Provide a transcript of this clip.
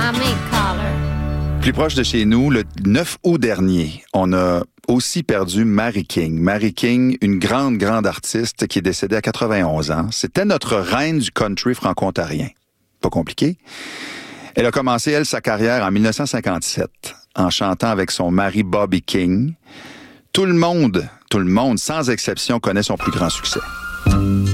my mink collar. Plus proche de chez nous, le 9 août dernier, on a aussi perdu Mary King. Mary King, une grande artiste qui est décédée à 91 ans. C'était notre reine du country franco-ontarien. Pas compliqué. Elle a commencé, elle, sa carrière en 1957 en chantant avec son mari Bobby King. Tout le monde, sans exception, connaît son plus grand succès.